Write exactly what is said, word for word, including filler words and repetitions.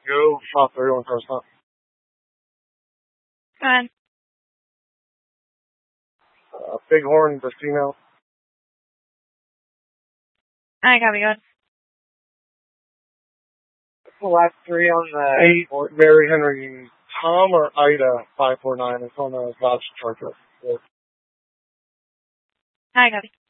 Go, shot thirty-one first time. Go ahead. Uh, Bighorn, the female. I copy, go ahead. The last three on the... Eight, Mary Henry, Tom or Ida, five four nine. It's on the voucher charger. I copy.